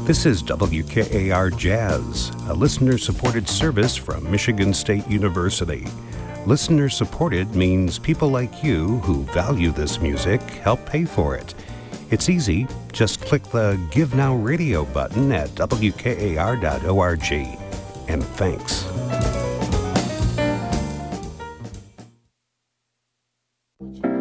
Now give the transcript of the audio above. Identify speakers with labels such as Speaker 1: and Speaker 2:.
Speaker 1: This is WKAR Jazz, a listener-supported service from Michigan State University. Listener-supported means people like you who value this music help pay for it. It's easy. Just click the Give Now Radio button at WKAR.org. And thanks.